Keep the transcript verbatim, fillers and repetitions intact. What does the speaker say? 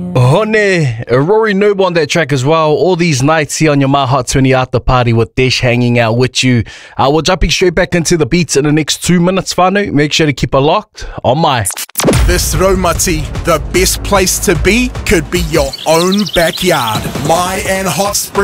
Hone, Rory Noob on that track as well. All these nights here on your My Hot twenty after party with Desh hanging out with you. Uh, we're jumping straight back into the beats in the next two minutes, whānau. Make sure to keep it locked on my. This Raumati, the best place to be could be your own backyard. My and Hot Springs.